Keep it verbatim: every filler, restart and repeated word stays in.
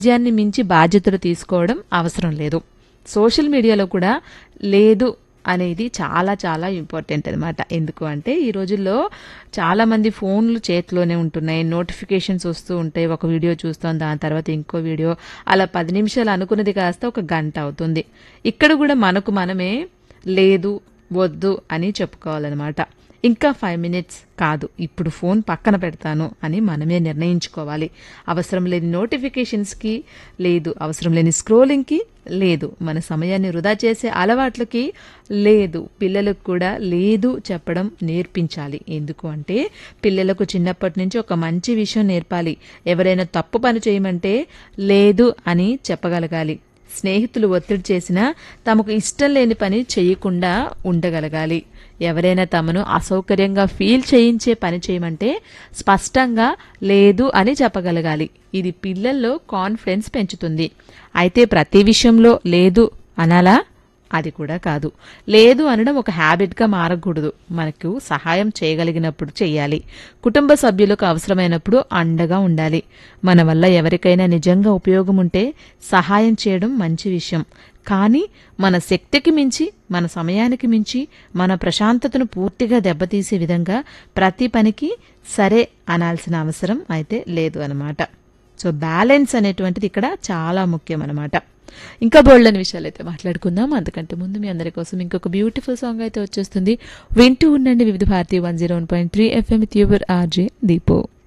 విజయాన్ని మించి బాధ్యతలు తీసుకోవడం అవసరం లేదు. సోషల్ మీడియాలో కూడా లేదు అనేది చాలా చాలా ఇంపార్టెంట్ అనమాట. ఎందుకు అంటే ఈ రోజుల్లో చాలామంది ఫోన్లు చేతిలోనే ఉంటున్నాయి, నోటిఫికేషన్స్ వస్తూ ఉంటాయి. ఒక వీడియో చూస్తాం, దాని తర్వాత ఇంకో వీడియో, అలా పది నిమిషాలు అనుకున్నది కాస్త ఒక గంట అవుతుంది. ఇక్కడ కూడా మనకు మనమే లేదు వద్దు అని చెప్పుకోవాలన్నమాట. ఇంకా ఫైవ్ మినిట్స్ కాదు, ఇప్పుడు ఫోన్ పక్కన పెడతాను అని మనమే నిర్ణయించుకోవాలి. అవసరం లేని నోటిఫికేషన్స్కి లేదు, అవసరం లేని స్క్రోలింగ్కి లేదు, మన సమయాన్ని వృధా చేసే అలవాట్లకి లేదు. పిల్లలకు కూడా లేదు చెప్పడం నేర్పించాలి. ఎందుకు అంటే పిల్లలకు చిన్నప్పటి నుంచి ఒక మంచి విషయం నేర్పాలి. ఎవరైనా తప్పు పని చేయమంటే లేదు అని చెప్పగలగాలి. స్నేహితులు ఒత్తిడి చేసినా తమకు ఇష్టం లేని పని చేయకుండా ఉండగలగాలి. ఎవరైనా తమను అసౌకర్యంగా ఫీల్ చేయించే పని చేయమంటే స్పష్టంగా లేదు అని చెప్పగలగాలి. ఇది పిల్లల్లో కాన్ఫిడెన్స్ పెంచుతుంది. అయితే ప్రతి విషయంలో లేదు అనాలా? అది కూడా కాదు. లేదు అనడం ఒక హ్యాబిట్గా మారకూడదు. మనకు సహాయం చేయగలిగినప్పుడు చేయాలి. కుటుంబ సభ్యులకు అవసరమైనప్పుడు అండగా ఉండాలి. మన వల్ల ఎవరికైనా నిజంగా ఉపయోగం ఉంటే సహాయం చేయడం మంచి విషయం. కానీ మన శక్తికి మించి, మన సమయానికి మించి, మన ప్రశాంతతను పూర్తిగా దెబ్బతీసే విధంగా ప్రతి పనికి సరే అనాల్సిన అవసరం అయితే లేదు అన్నమాట. సో బ్యాలెన్స్ అనేటువంటిది ఇక్కడ చాలా ముఖ్యం అన్నమాట. ఇంకా బోల్డని విషయాలు అయితే మాట్లాడుకుందాం. అందుకంటే ముందు మీ అందరి కోసం ఇంకొక బ్యూటిఫుల్ సాంగ్ అయితే వచ్చేస్తుంది. వింటూ ఉండండి వివిధ Bharati one zero one point three FM with your RJ దీపో.